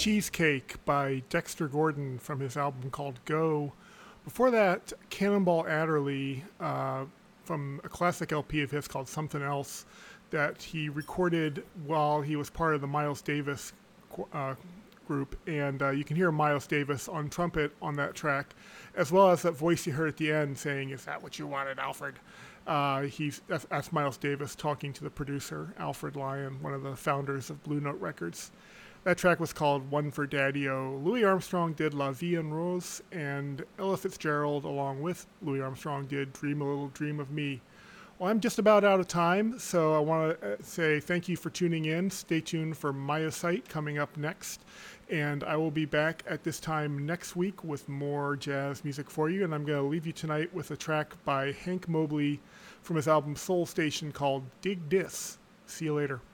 Cheesecake by Dexter Gordon from his album called Go. Before that, Cannonball Adderley from a classic LP of his called Something Else that he recorded while he was part of the Miles Davis uh, group. And you can hear Miles Davis on trumpet on that track, as well as that voice you heard at the end saying, "Is that what you wanted, Alfred?" That's Miles Davis talking to the producer, Alfred Lyon, one of the founders of Blue Note Records. That track was called One for Daddy-O. Louis Armstrong did La Vie en Rose, and Ella Fitzgerald, along with Louis Armstrong, did Dream a Little Dream of Me. Well, I'm just about out of time, so I want to say thank you for tuning in. Stay tuned for Maya Site coming up next, and I will be back at this time next week with more jazz music for you, and I'm going to leave you tonight with a track by Hank Mobley from his album Soul Station called Dig Dis. See you later.